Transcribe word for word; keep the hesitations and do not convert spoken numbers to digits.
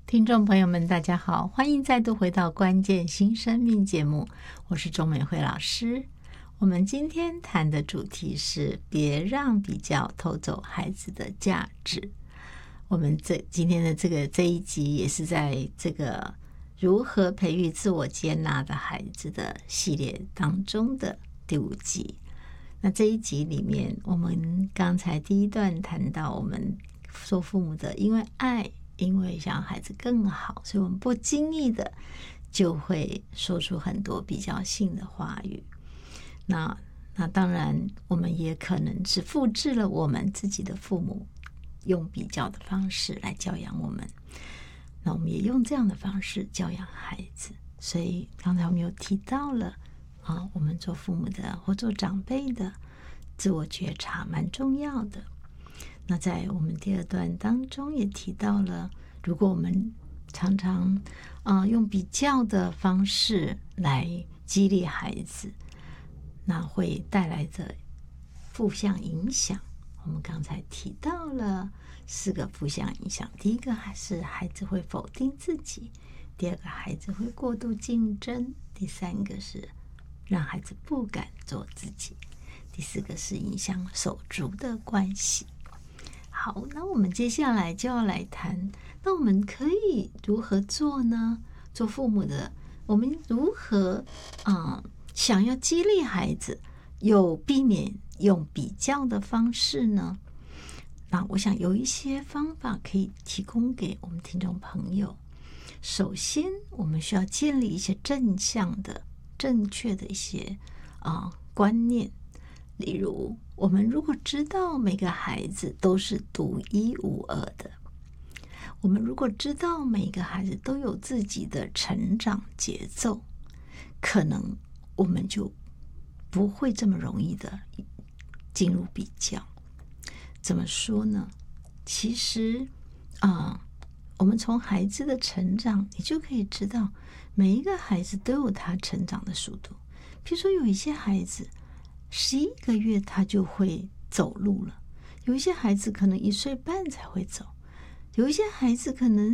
听众朋友们大家好，欢迎再度回到关键新生命节目，我是钟美惠老师。我们今天谈的主题是别让比较偷走孩子的价值。我们这今天的这个这一集也是在这个如何培育自我接纳的孩子的系列当中的第五集。那这一集里面，我们刚才第一段谈到我们做父母的，因为爱，因为想孩子更好，所以我们不经意的就会说出很多比较性的话语。那那当然，我们也可能是复制了我们自己的父母用比较的方式来教养我们。那我们也用这样的方式教养孩子。所以刚才我们有提到了啊，我们做父母的或做长辈的自我觉察蛮重要的。那在我们第二段当中也提到了，如果我们常常、呃、用比较的方式来激励孩子，那会带来的负向影响，我们刚才提到了四个负向影响。第一个还是孩子会否定自己，第二个孩子会过度竞争，第三个是让孩子不敢做自己，第四个是影响手足的关系。好，那我们接下来就要来谈，那我们可以如何做呢？做父母的，我们如何嗯，想要激励孩子，有避免用比较的方式呢？那我想有一些方法可以提供给我们听众朋友。首先，我们需要建立一些正向的、正确的一些啊、呃、观念。例如，我们如果知道每个孩子都是独一无二的，我们如果知道每个孩子都有自己的成长节奏，可能我们就不会这么容易的进入比较。怎么说呢？其实啊、呃，我们从孩子的成长，你就可以知道每一个孩子都有他成长的速度。比如说，有一些孩子十一个月他就会走路了，有一些孩子可能一岁半才会走，有一些孩子可能